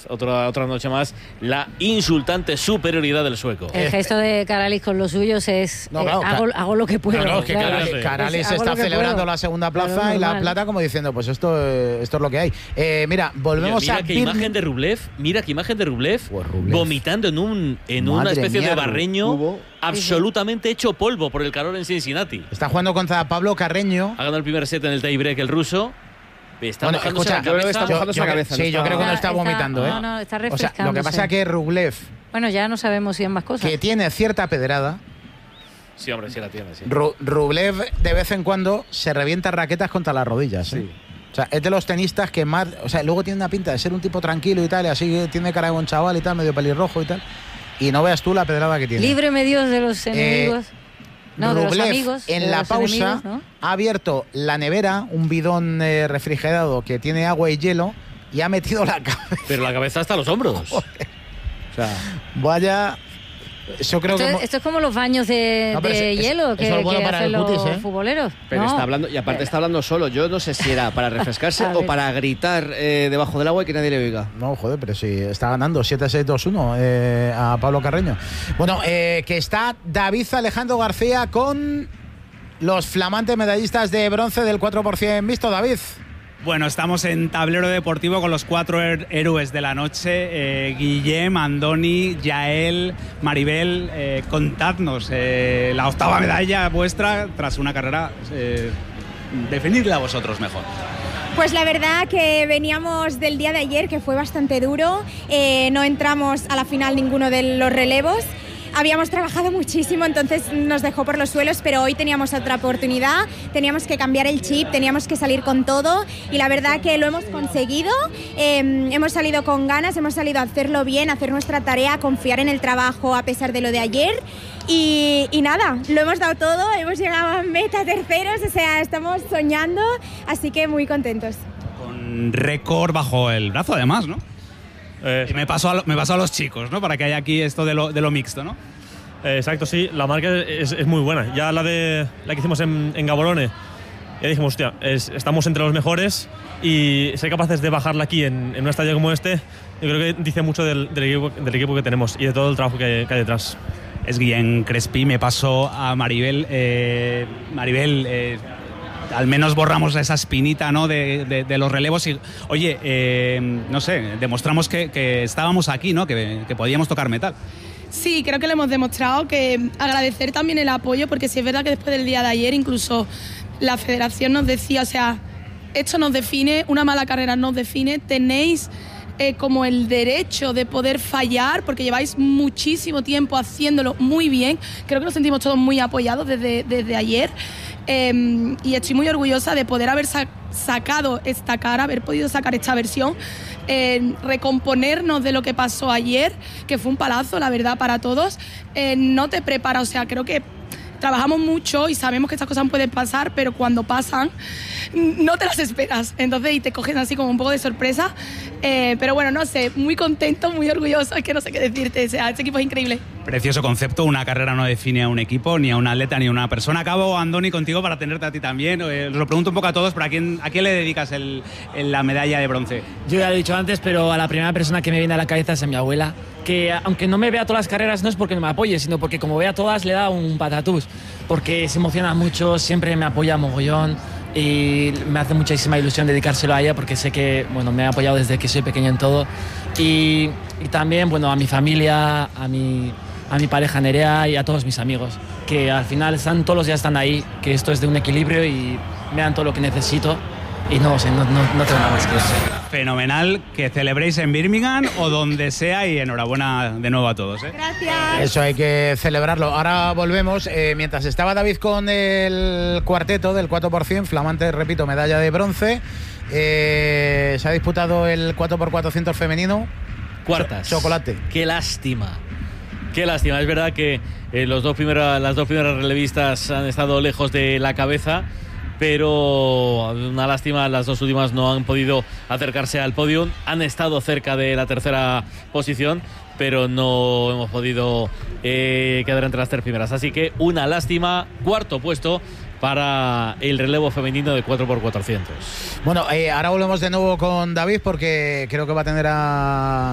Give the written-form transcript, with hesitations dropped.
otra noche más, la insultante superioridad del sueco. El gesto de Caralis con los suyos es hago lo que puedo. No, es que Caralis está celebrando la segunda plaza y la plata como diciendo, pues esto es lo que hay. Mira, volvemos mira a... Qué imagen de Rublev, pues vomitando en una especie de barreño absolutamente hecho polvo por el calor en Cincinnati. Está jugando contra Pablo Carreño. Ha ganado el primer set en el tiebreak el ruso. Está mojándose la cabeza. Yo creo que no está vomitando. No, está refrescándose. O sea, lo que pasa es que Rublev... Bueno, ya no sabemos si es más cosas. Que tiene cierta pedrada. Sí, hombre, sí la tiene, sí. Rublev de vez en cuando se revienta raquetas contra las rodillas. Sí. O sea, es de los tenistas que más... O sea, luego tiene una pinta de ser un tipo tranquilo y tal, y así tiene cara de buen chaval y tal, medio pelirrojo y tal. Y no veas tú la pedrada que tiene. Líbreme Dios de los enemigos. Rublev, de los amigos. En la pausa, enemigos, ¿no? ha abierto la nevera, un bidón refrigerado que tiene agua y hielo, y ha metido la cabeza. Pero la cabeza hasta los hombros. O sea, vaya... Yo creo esto es como los baños de hielo que hacen los futboleros. Pero está hablando, y aparte está hablando solo. Yo no sé si era para refrescarse o para gritar debajo del agua y que nadie le oiga. No, joder, pero sí, está ganando 7-6-2-1 a Pablo Carreño. Bueno, que está David Alejandro García con los flamantes medallistas de bronce del 4% mixto. David. Bueno, estamos en tablero deportivo con los 4 héroes de la noche, Guillem, Andoni, Yael, Maribel. Contadnos la octava medalla vuestra tras una carrera, definidla vosotros mejor. Pues la verdad que veníamos del día de ayer, que fue bastante duro, no entramos a la final ninguno de los relevos. Habíamos trabajado muchísimo, entonces nos dejó por los suelos, pero hoy teníamos otra oportunidad, teníamos que cambiar el chip, teníamos que salir con todo y la verdad que lo hemos conseguido. Hemos salido con ganas, hemos salido a hacerlo bien, a hacer nuestra tarea, a confiar en el trabajo a pesar de lo de ayer y nada, lo hemos dado todo, hemos llegado a meta terceros, o sea, estamos soñando, así que muy contentos. Con récord bajo el brazo además, ¿no? Me paso a los chicos, ¿no? Para que haya aquí esto de lo mixto, ¿no? Exacto, sí. La marca es muy buena. Ya la que hicimos en Gaborone, ya dijimos, hostia, estamos entre los mejores y ser capaces de bajarla aquí en un estadio como este, yo creo que dice mucho del equipo que tenemos y de todo el trabajo que hay detrás. Es Guillem Crespi, me paso a Maribel. Maribel... al menos borramos esa espinita, ¿no? de los relevos y, oye, no sé, demostramos que estábamos aquí, ¿no? Que podíamos tocar metal. Sí, creo que lo hemos demostrado, que agradecer también el apoyo, porque sí es verdad que después del día de ayer incluso la federación nos decía, o sea, esto nos define, una mala carrera nos define, tenéis como el derecho de poder fallar, porque lleváis muchísimo tiempo haciéndolo muy bien. Creo que nos sentimos todos muy apoyados desde ayer. Y estoy muy orgullosa de poder haber sacado esta cara, haber podido sacar esta versión, recomponernos de lo que pasó ayer, que fue un palazo, la verdad, para todos. No te prepara, o sea, creo que trabajamos mucho y sabemos que estas cosas pueden pasar, pero cuando pasan no te las esperas, entonces y te cogen así como un poco de sorpresa, pero bueno, no sé, muy contento, muy orgulloso, es que no sé qué decirte, o sea, este equipo es increíble. Precioso concepto, una carrera no define a un equipo, ni a un atleta, ni a una persona. Acabo, Andoni, contigo para tenerte a ti también. Os lo pregunto un poco a todos, pero ¿a quién le dedicas la medalla de bronce? Yo ya lo he dicho antes, pero a la primera persona que me viene a la cabeza es a mi abuela, que aunque no me vea todas las carreras no es porque no me apoye, sino porque como vea todas le da un patatús, porque se emociona mucho, siempre me apoya mogollón y me hace muchísima ilusión dedicárselo a ella porque sé que bueno, me ha apoyado desde que soy pequeño en todo y también bueno, a mi familia, a mi pareja Nerea y a todos mis amigos, que al final todos los días están ahí, que esto es de un equilibrio y me dan todo lo que necesito y no tengo nada más que decir. Fenomenal, que celebréis en Birmingham o donde sea y enhorabuena de nuevo a todos. Gracias. Eso hay que celebrarlo. Ahora volvemos. Mientras estaba David con el cuarteto del 4%, flamante, repito, medalla de bronce, se ha disputado el 4x400 femenino. Cuartas. Chocolate. Qué lástima. Qué lástima. Es verdad que las dos primeras relevistas han estado lejos de la cabeza, pero una lástima, las dos últimas no han podido acercarse al podio, han estado cerca de la tercera posición, pero no hemos podido quedar entre las tres primeras. Así que una lástima, cuarto puesto para el relevo femenino de 4x400. Bueno, ahora volvemos de nuevo con David porque creo que va a tener a